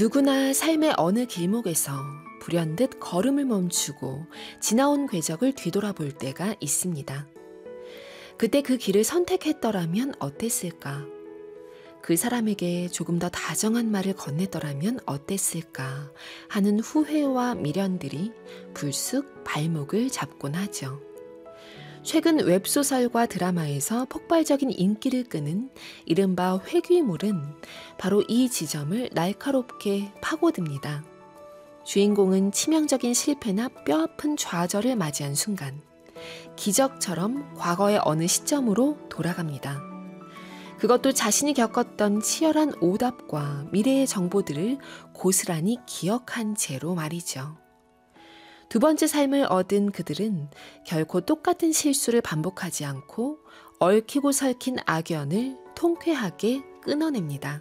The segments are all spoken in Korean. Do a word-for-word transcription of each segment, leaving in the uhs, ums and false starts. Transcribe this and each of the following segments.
누구나 삶의 어느 길목에서 불현듯 걸음을 멈추고 지나온 궤적을 뒤돌아볼 때가 있습니다. 그때 그 길을 선택했더라면 어땠을까? 그 사람에게 조금 더 다정한 말을 건넸더라면 어땠을까? 하는 후회와 미련들이 불쑥 발목을 잡곤 하죠. 최근 웹소설과 드라마에서 폭발적인 인기를 끄는 이른바 회귀물은 바로 이 지점을 날카롭게 파고듭니다. 주인공은 치명적인 실패나 뼈아픈 좌절을 맞이한 순간 기적처럼 과거의 어느 시점으로 돌아갑니다. 그것도 자신이 겪었던 치열한 오답과 미래의 정보들을 고스란히 기억한 채로 말이죠. 두 번째 삶을 얻은 그들은 결코 똑같은 실수를 반복하지 않고 얽히고 설킨 악연을 통쾌하게 끊어냅니다.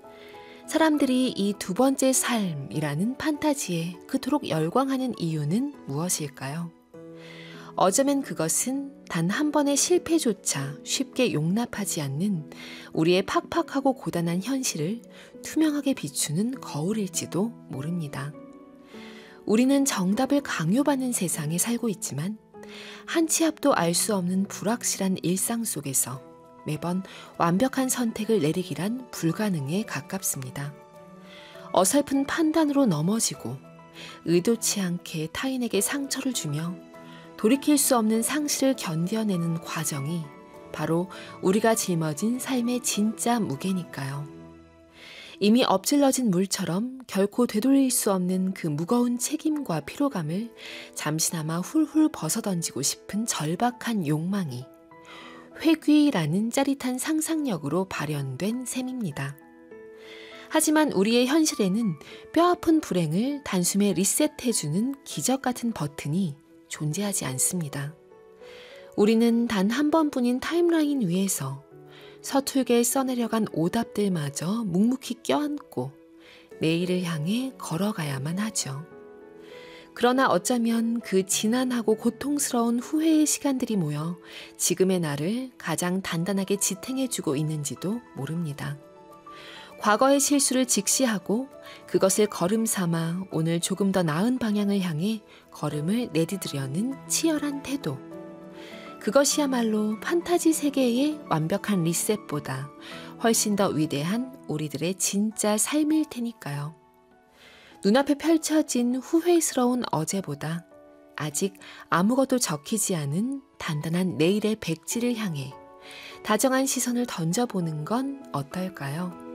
사람들이 이 두 번째 삶이라는 판타지에 그토록 열광하는 이유는 무엇일까요? 어쩌면 그것은 단 한 번의 실패조차 쉽게 용납하지 않는 우리의 팍팍하고 고단한 현실을 투명하게 비추는 거울일지도 모릅니다. 우리는 정답을 강요받는 세상에 살고 있지만 한 치 앞도 알 수 없는 불확실한 일상 속에서 매번 완벽한 선택을 내리기란 불가능에 가깝습니다. 어설픈 판단으로 넘어지고 의도치 않게 타인에게 상처를 주며 돌이킬 수 없는 상실을 견뎌내는 과정이 바로 우리가 짊어진 삶의 진짜 무게니까요. 이미 엎질러진 물처럼 결코 되돌릴 수 없는 그 무거운 책임과 피로감을 잠시나마 훌훌 벗어던지고 싶은 절박한 욕망이 회귀라는 짜릿한 상상력으로 발현된 셈입니다. 하지만 우리의 현실에는 뼈아픈 불행을 단숨에 리셋해주는 기적 같은 버튼이 존재하지 않습니다. 우리는 단 한 번뿐인 타임라인 위에서 서툴게 써내려간 오답들마저 묵묵히 껴안고 내일을 향해 걸어가야만 하죠. 그러나 어쩌면 그 지난하고 고통스러운 후회의 시간들이 모여 지금의 나를 가장 단단하게 지탱해주고 있는지도 모릅니다. 과거의 실수를 직시하고 그것을 걸음 삼아 오늘 조금 더 나은 방향을 향해 걸음을 내디디려는 치열한 태도. 그것이야말로 판타지 세계의 완벽한 리셋보다 훨씬 더 위대한 우리들의 진짜 삶일 테니까요. 눈앞에 펼쳐진 후회스러운 어제보다 아직 아무것도 적히지 않은 단단한 내일의 백지를 향해 다정한 시선을 던져보는 건 어떨까요?